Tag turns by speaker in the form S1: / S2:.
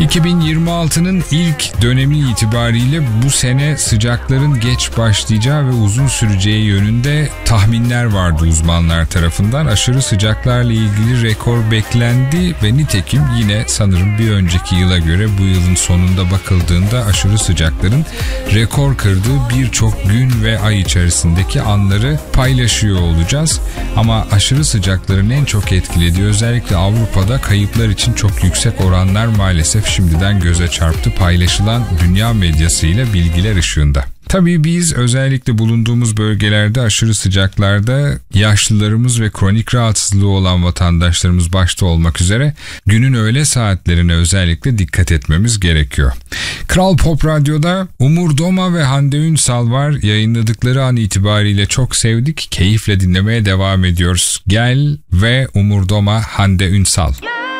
S1: 2026'nın ilk dönemi itibariyle bu sene sıcakların geç başlayacağı ve uzun süreceği yönünde tahminler vardı uzmanlar tarafından. Aşırı sıcaklarla ilgili rekor beklendi ve nitekim yine sanırım bir önceki yıla göre bu yılın sonunda bakıldığında aşırı sıcakların rekor kırdığı birçok gün ve ay içerisindeki anları paylaşıyor olacağız. Ama aşırı sıcakların en çok etkilediği özellikle Avrupa'da kayıplar için çok yüksek oranlar maalesef şimdiden göze çarptı paylaşılan dünya medyasıyla bilgiler ışığında. Tabii biz özellikle bulunduğumuz bölgelerde aşırı sıcaklarda yaşlılarımız ve kronik rahatsızlığı olan vatandaşlarımız başta olmak üzere günün öğle saatlerine özellikle dikkat etmemiz gerekiyor. Kral Pop Radyo'da Umur Doma ve Hande Ünsal var. Yayınladıkları an itibariyle çok sevdik. Keyifle dinlemeye devam ediyoruz. Gel ve Umur Doma, Hande Ünsal.